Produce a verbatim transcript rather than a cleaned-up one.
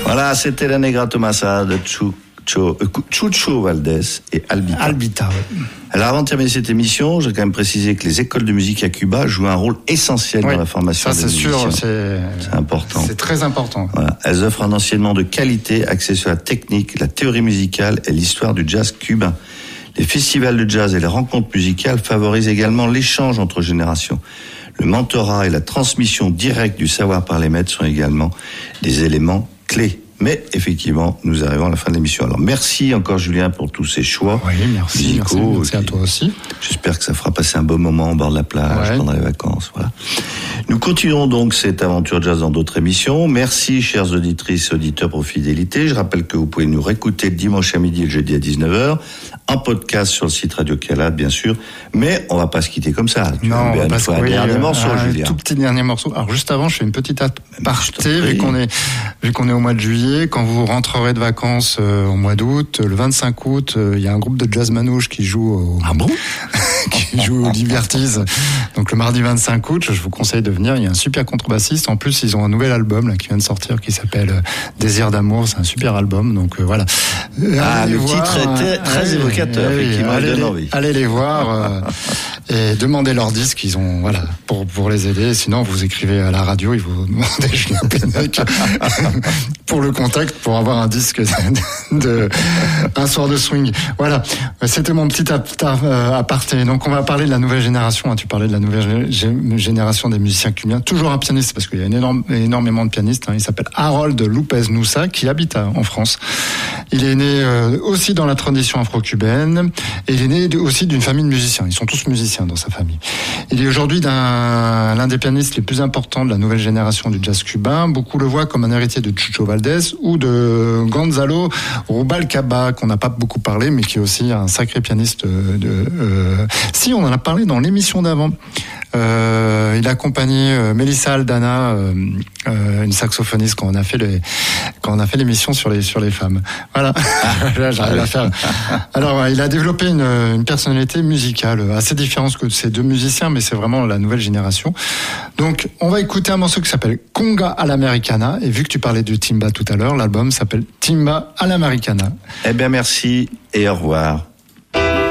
Voilà, c'était la Negra Tomasa de Chucho, euh, Chucho Valdés et Albita. Albita, oui. Alors avant de terminer cette émission, j'ai quand même précisé que les écoles de musique à Cuba jouent un rôle essentiel oui, dans la formation ça, des musiciens. Ça c'est sûr, c'est, c'est important. C'est très important. Voilà. Elles offrent un enseignement de qualité axé sur la technique, la théorie musicale et l'histoire du jazz cubain. Les festivals de jazz et les rencontres musicales favorisent également l'échange entre générations. Le mentorat et la transmission directe du savoir par les maîtres sont également des éléments clés. Mais effectivement, nous arrivons à la fin de l'émission. Alors merci encore Julien pour tous ces choix. Oui, merci, musicaux, merci, merci à toi aussi. J'espère que ça fera passer un bon moment au bord de la plage, ouais. pendant les vacances. Voilà. Nous continuerons donc cette aventure jazz dans d'autres émissions. Merci chères auditrices et auditeurs pour fidélité. Je rappelle que vous pouvez nous réécouter le dimanche à midi et le jeudi à dix-neuf heures, en podcast sur le site Radio Calade, bien sûr. Mais on va pas se quitter comme ça. Tu non, on va pas un dernier morceau, un Julien. Tout petit dernier morceau. Alors juste avant, je fais une petite aparté, vu qu'on est, vu qu'on est au mois de juillet. Quand vous rentrerez de vacances euh, au mois d'août, le vingt-cinq août, il euh, y a un groupe de jazz manouche qui joue au, ah bon qui joue au Liberties. Donc le mardi vingt-cinq août, je vous conseille de venir. Il y a un super contrebassiste. En plus, ils ont un nouvel album là qui vient de sortir qui s'appelle euh, Désir d'amour. C'est un super album. Donc euh, voilà. Ah, le voir, titre est très allez, évocateur. Allez, effectivement, allez, donne les, envie. allez les voir euh, et demandez leur disque. Ils ont voilà pour pour les aider. Sinon, vous écrivez à la radio. Ils vous demandez Julien Pénec pour le contact pour avoir un disque de, de un soir de swing. Voilà, c'était mon petit aparté. Donc on va parler de la nouvelle génération. Tu parlais de la nouvelle génération des musiciens cubains. Toujours un pianiste parce qu'il y a énorme, énormément de pianistes. Il s'appelle Harold Lopez Nussa qui habite en France. Il est né aussi dans la tradition afro-cubaine et il est né aussi d'une famille de musiciens. Ils sont tous musiciens dans sa famille. Il est aujourd'hui d'un, l'un des pianistes les plus importants de la nouvelle génération du jazz cubain. Beaucoup le voient comme un héritier de Chucho Valdés ou de Gonzalo Rubalcaba, qu'on n'a pas beaucoup parlé, mais qui est aussi un sacré pianiste de, de euh, si, on en a parlé dans l'émission d'avant. Euh, il a accompagné euh, Melissa Aldana, euh, euh, une saxophoniste, quand on a fait les, quand on a fait l'émission sur les sur les femmes. Voilà, là, j'arrive à faire. Alors, il a développé une, une personnalité musicale assez différente que ces deux musiciens, mais c'est vraiment la nouvelle génération. Donc, on va écouter un morceau qui s'appelle Conga à l'Americana. Et vu que tu parlais de Timba tout à l'heure, l'album s'appelle Timba à l'Americana. Eh bien, merci et au revoir.